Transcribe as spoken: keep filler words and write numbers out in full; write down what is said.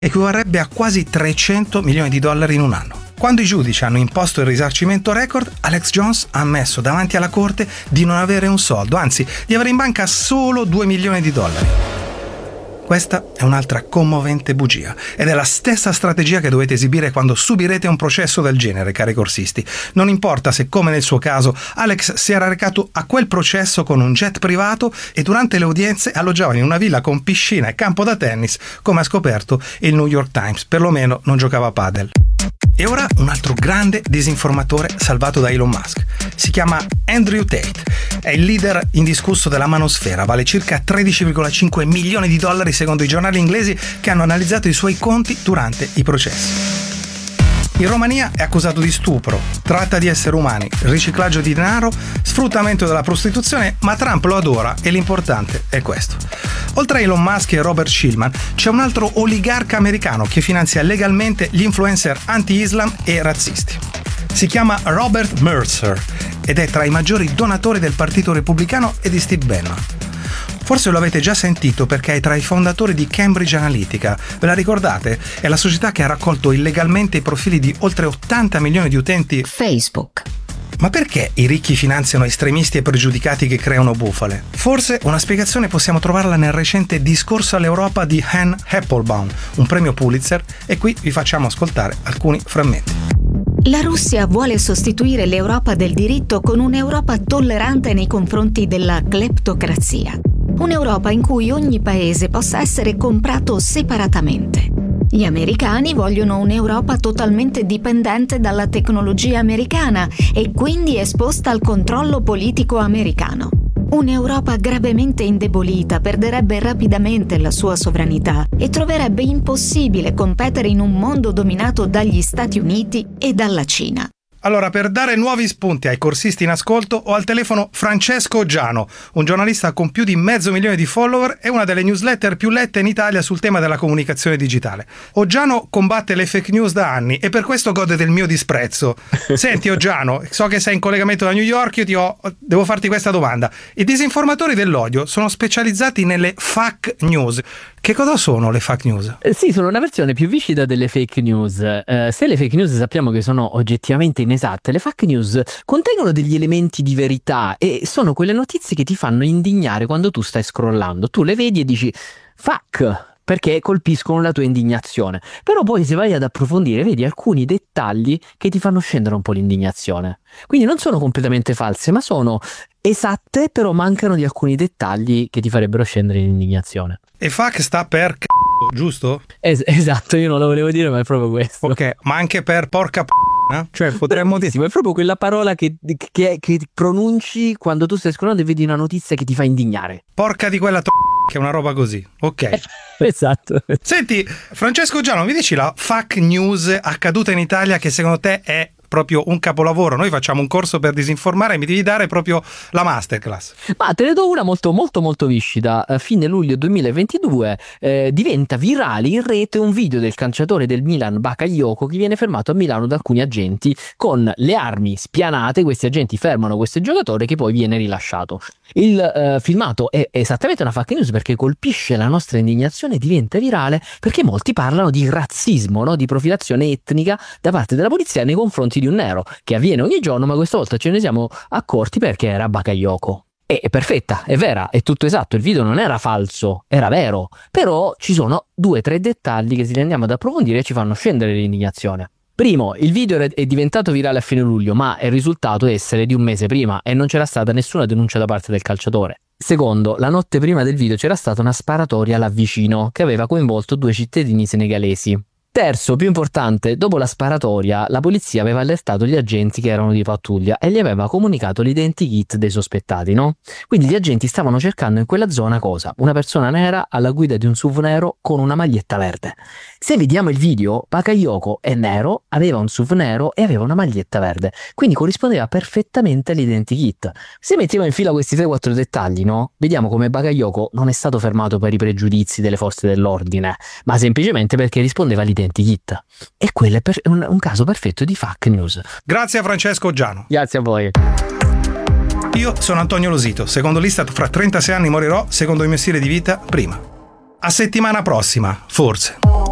equivarrebbe a quasi trecento milioni di dollari in un anno. Quando i giudici hanno imposto il risarcimento record, Alex Jones ha ammesso davanti alla corte di non avere un soldo, anzi di avere in banca solo due milioni di dollari. Questa è un'altra commovente bugia ed è la stessa strategia che dovete esibire quando subirete un processo del genere, cari corsisti. Non importa se, come nel suo caso, Alex si era recato a quel processo con un jet privato e durante le udienze alloggiava in una villa con piscina e campo da tennis, come ha scoperto il New York Times, perlomeno non giocava a padel. E ora un altro grande disinformatore salvato da Elon Musk. Si chiama Andrew Tate. È il leader indiscusso della manosfera, vale circa tredici virgola cinque milioni di dollari secondo i giornali inglesi che hanno analizzato i suoi conti durante i processi. In Romania è accusato di stupro, tratta di esseri umani, riciclaggio di denaro, sfruttamento della prostituzione, ma Trump lo adora e l'importante è questo. Oltre a Elon Musk e Robert Schillman, c'è un altro oligarca americano che finanzia legalmente gli influencer anti-Islam e razzisti. Si chiama Robert Mercer ed è tra i maggiori donatori del Partito Repubblicano e di Steve Bannon. Forse lo avete già sentito perché è tra i fondatori di Cambridge Analytica. Ve la ricordate? È la società che ha raccolto illegalmente i profili di oltre ottanta milioni di utenti Facebook. Ma perché i ricchi finanziano estremisti e pregiudicati che creano bufale? Forse una spiegazione possiamo trovarla nel recente discorso all'Europa di Anne Applebaum, un premio Pulitzer, e qui vi facciamo ascoltare alcuni frammenti. La Russia vuole sostituire l'Europa del diritto con un'Europa tollerante nei confronti della cleptocrazia. Un'Europa in cui ogni paese possa essere comprato separatamente. Gli americani vogliono un'Europa totalmente dipendente dalla tecnologia americana e quindi esposta al controllo politico americano. Un'Europa gravemente indebolita perderebbe rapidamente la sua sovranità e troverebbe impossibile competere in un mondo dominato dagli Stati Uniti e dalla Cina. Allora, per dare nuovi spunti ai corsisti in ascolto, ho al telefono Francesco Giano, un giornalista con più di mezzo milione di follower e una delle newsletter più lette in Italia sul tema della comunicazione digitale. Oggiano combatte le fake news da anni e per questo gode del mio disprezzo. Senti Oggiano, so che sei in collegamento da New York, io ti ho, devo farti questa domanda. I disinformatori dell'odio sono specializzati nelle fake news. Che cosa sono le fake news? Eh, sì, sono una versione più vicina delle fake news. Eh, se le fake news sappiamo che sono oggettivamente inesatte, le fake news contengono degli elementi di verità e sono quelle notizie che ti fanno indignare quando tu stai scrollando. Tu le vedi e dici fuck, perché colpiscono la tua indignazione. Però poi se vai ad approfondire vedi alcuni dettagli che ti fanno scendere un po' l'indignazione. Quindi non sono completamente false, ma sono esatte, però mancano di alcuni dettagli che ti farebbero scendere l'indignazione. E fake sta per c***o, giusto? Es- esatto, io non lo volevo dire, ma è proprio questo. Ok, ma anche per porca p***, eh? Cioè potremmo dire... Sì, ma è proprio quella parola che, che, che pronunci quando tu stai scrollando e vedi una notizia che ti fa indignare. Porca di quella t***, che è una roba così, ok. Esatto. Senti, Francesco Giano, mi dici la fake news accaduta in Italia che secondo te è proprio un capolavoro? Noi facciamo un corso per disinformare e mi devi dare proprio la masterclass. Ma te ne do una molto molto molto viscida. A fine luglio duemilaventidue eh, diventa virale in rete un video del calciatore del Milan Bakayoko che viene fermato a Milano da alcuni agenti con le armi spianate. Questi agenti fermano questo giocatore che poi viene rilasciato. Il eh, filmato è esattamente una fake news perché colpisce la nostra indignazione e diventa virale perché molti parlano di razzismo, no? Di profilazione etnica da parte della polizia nei confronti di un nero, che avviene ogni giorno, ma questa volta ce ne siamo accorti perché era Bakayoko. È perfetta, è vera, è tutto esatto, il video non era falso, era vero, però ci sono due o tre dettagli che se li andiamo ad approfondire e ci fanno scendere l'indignazione. Primo, il video è diventato virale a fine luglio, ma è risultato essere di un mese prima e non c'era stata nessuna denuncia da parte del calciatore. Secondo, la notte prima del video c'era stata una sparatoria là vicino che aveva coinvolto due cittadini senegalesi. Terzo, più importante, dopo la sparatoria la polizia aveva allertato gli agenti che erano di pattuglia e gli aveva comunicato l'identikit dei sospettati, no? Quindi gli agenti stavano cercando in quella zona cosa? Una persona nera alla guida di un S U V nero con una maglietta verde. Se vediamo il video, Bakayoko è nero, aveva un S U V nero e aveva una maglietta verde, quindi corrispondeva perfettamente all'identikit. Se mettiamo in fila questi tre quattro dettagli, no? Vediamo come Bakayoko non è stato fermato per i pregiudizi delle forze dell'ordine, ma semplicemente perché rispondeva all'identikit. E quello è per, un, un caso perfetto di fake news. Grazie a Francesco Giano. Grazie a voi. Io sono Antonio Losito. Secondo l'Istat fra trentasei anni morirò, secondo il mio stile di vita prima. A settimana prossima, forse.